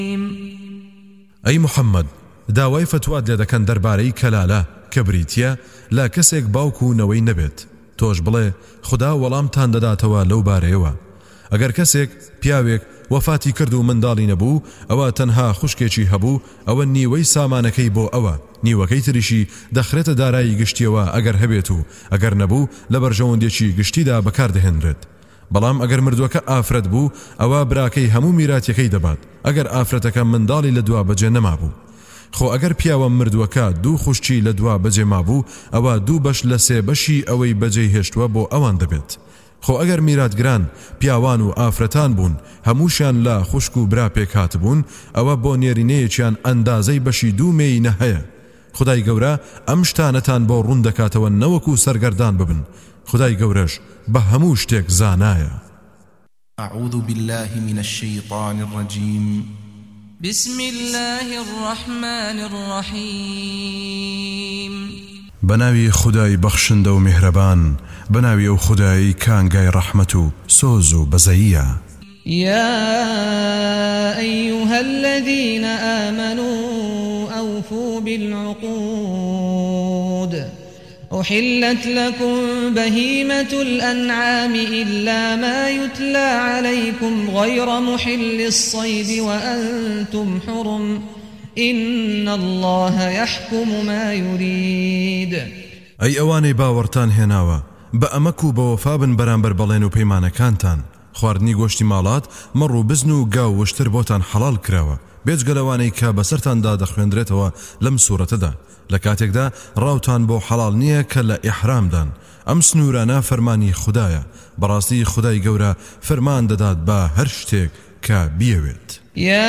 ئەی محەممەد داوای فتوات لێ دەکەن دەربارەی کەلالە کە بریتە لا کەسێک باوکو نەوەی نەبێت تۆش بڵێ خدا وەڵامتان دەداتەوە لەو بارەیەوە ئەگەر کەسێک پیاوێک وەفاتی کرد و منداڵی نەبوو ئەوە تەنها خوشکێکی هەبوو ئەوە نیوەی سامانەکەی بۆ ئەوە نیوەکەی تریشی دەخرێتە دارایی گشتیەوە ئەگەر هەبێت و ئەگەر نەبوو لە بەرژەوەندێکی گشتیدا بەکاردەهێنرێت بەڵام ئەگەر مردووەکە ئافرەت بوو ئەوە براکەی هەموو میراتیەکەی دەبات ئەگەر ئافرەتەکە منداڵی لە دوا بەجێ نەمابوو خۆ ئەگەر پیاوە مردووەکە دوو خوشتی لە دوا بەجێ مابوو ئەوە دوو بەش لە سێ بەشی ئەوەی بەجێ هێشتووە بۆ ئەوان دەبێت خۆ ئەگەر میراتگران پیاوان و ئافرەتان بوون هەمووشیان لە خوشک و برا پێکات بوون ئەوە بۆ نێرینەیەکیان ئەندازەی بەشی دوو مێینە هەیە خدای گەورە ئەم شتانەتان بۆ ڕوون دەکاتەوە نەوەکو سەرگەردان ببن خدای گەورەش بە هەموو شتێک زانایە. أعوذ بالله من الشيطان الرجيم بسم الله الرحمن الرحيم بناوی خدای بەخشندە و میهرەبان بناوی ئەو خدای کانگای ڕەحمەت و سۆز و بەزەییە. يا أيها الذين آمنوا أوفوا بالعقود أحلت لكم بهيمة الأنعام إلا ما يتلى عليكم غير محل الصيد وأنتم حرم إن الله يحكم ما يريد. أي أواني باورتان هناوا بأمكو بوفابن برانبر بلين و پەیمانەکانتان خواردنی گۆشتی ماڵات مەڕ و بزن و گاو وشتر بۆتان حەڵال کراوە بێجگەلەوانەی کە بەسەرتاندا دەخوێندرێتەوە لەم سوورەتەدا لە کاتێکدا ڕاوتان بۆ حەڵال نییە کە لە ئیحرامدان ئەم سنوورانە فەرمانی خوددایە بەڕاستی خدای گەورە فەرمان دەدات بە هەر شتێک کە بیەوێت.